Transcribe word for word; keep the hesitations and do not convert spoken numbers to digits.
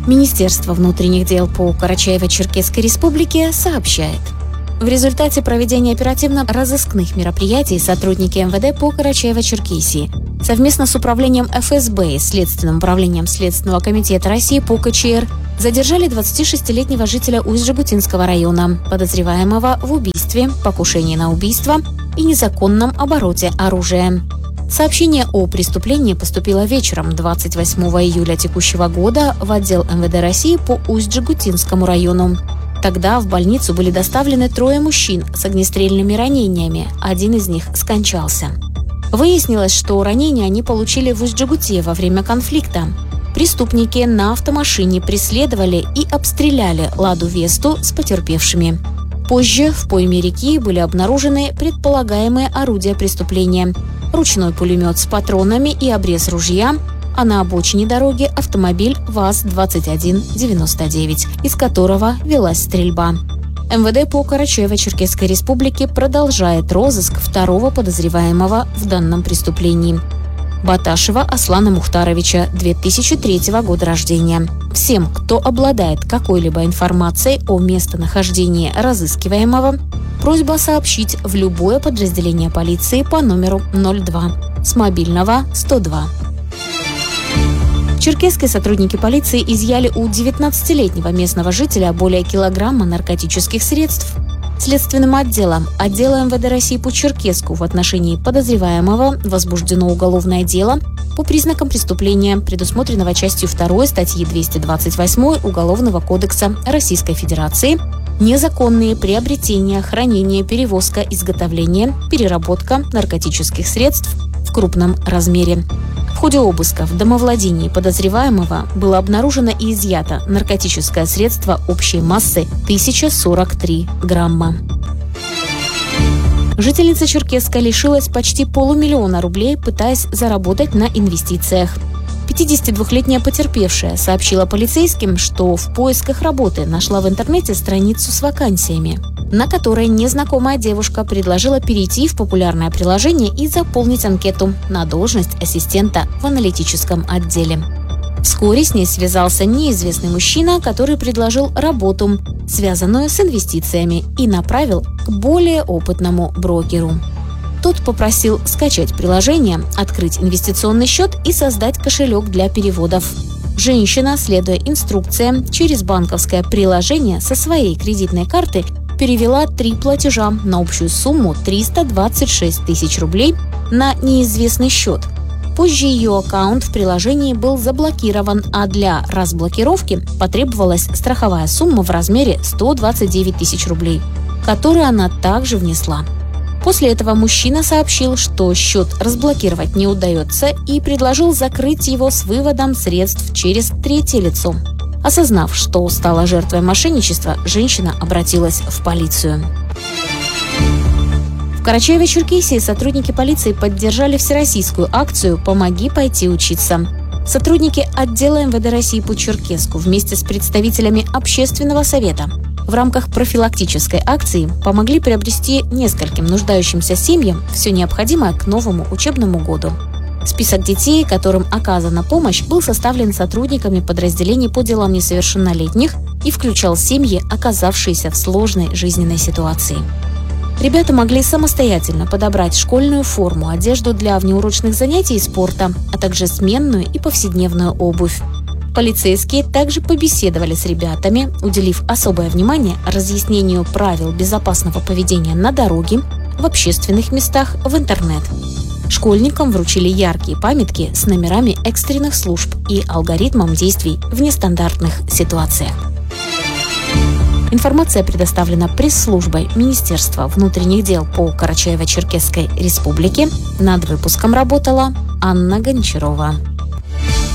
Министерство внутренних дел по Карачаево-Черкесской республике сообщает. В результате проведения оперативно-розыскных мероприятий сотрудники эм вэ дэ по Карачаево-Черкесии совместно с управлением эф эс бэ и Следственным управлением Следственного комитета России по ка че эр задержали двадцатишестилетнего жителя Усть-Жигутинского района, подозреваемого в убийстве, покушении на убийство и незаконном обороте оружия. Сообщение о преступлении поступило вечером двадцать восьмого июля текущего года в отдел эм вэ дэ России по Усть-Жигутинскому району. Тогда в больницу были доставлены трое мужчин с огнестрельными ранениями, один из них скончался. Выяснилось, что ранения они получили в Усть-Жигуте во время конфликта. Преступники на автомашине преследовали и обстреляли «Ладу Весту» с потерпевшими. Позже в пойме реки были обнаружены предполагаемые орудия преступления – ручной пулемет с патронами и обрез ружья, а на обочине дороги автомобиль ВАЗ двадцать один девяносто девять, из которого велась стрельба. эм вэ дэ по Карачаево-Черкесской республике продолжает розыск второго подозреваемого в данном преступлении – Баташева Аслана Мухтаровича, две тысячи третьего года рождения. Всем, кто обладает какой-либо информацией о местонахождении разыскиваемого, просьба сообщить в любое подразделение полиции по номеру ноль два с мобильного сто два. В Черкесской сотрудники полиции изъяли у девятнадцатилетнего местного жителя более килограмма наркотических средств. Следственным отделом отдела эм вэ дэ России по Черкесску в отношении подозреваемого возбуждено уголовное дело по признакам преступления, предусмотренного частью второй статьи двести двадцать восемь Уголовного кодекса Российской Федерации «Незаконные приобретения, хранение, перевозка, изготовление, переработка наркотических средств в крупном размере». В ходе обыска в домовладении подозреваемого было обнаружено и изъято наркотическое средство общей массой тысяча сорок три грамма. Жительница Черкесска лишилась почти полумиллиона рублей, пытаясь заработать на инвестициях. пятидесятидвухлетняя потерпевшая сообщила полицейским, что в поисках работы нашла в интернете страницу с вакансиями, на которой незнакомая девушка предложила перейти в популярное приложение и заполнить анкету на должность ассистента в аналитическом отделе. Вскоре с ней связался неизвестный мужчина, который предложил работу, связанную с инвестициями, и направил к более опытному брокеру. Тот попросил скачать приложение, открыть инвестиционный счет и создать кошелек для переводов. Женщина, следуя инструкциям, через банковское приложение со своей кредитной карты перевела три платежа на общую сумму триста двадцать шесть тысяч рублей на неизвестный счет. Позже ее аккаунт в приложении был заблокирован, а для разблокировки потребовалась страховая сумма в размере сто двадцать девять тысяч рублей, которую она также внесла. После этого мужчина сообщил, что счет разблокировать не удается, и предложил закрыть его с выводом средств через третье лицо. Осознав, что стала жертвой мошенничества, женщина обратилась в полицию. В Карачаево-Черкесии сотрудники полиции поддержали всероссийскую акцию «Помоги пойти учиться». Сотрудники отдела эм вэ дэ России по Черкесску вместе с представителями общественного совета в рамках профилактической акции помогли приобрести нескольким нуждающимся семьям все необходимое к новому учебному году. Список детей, которым оказана помощь, был составлен сотрудниками подразделений по делам несовершеннолетних и включал семьи, оказавшиеся в сложной жизненной ситуации. Ребята могли самостоятельно подобрать школьную форму, одежду для внеурочных занятий и спорта, а также сменную и повседневную обувь. Полицейские также побеседовали с ребятами, уделив особое внимание разъяснению правил безопасного поведения на дороге, в общественных местах, в интернет. Школьникам вручили яркие памятки с номерами экстренных служб и алгоритмом действий в нестандартных ситуациях. Информация предоставлена пресс-службой Министерства внутренних дел по Карачаево-Черкесской республике. Над выпуском работала Анна Гончарова.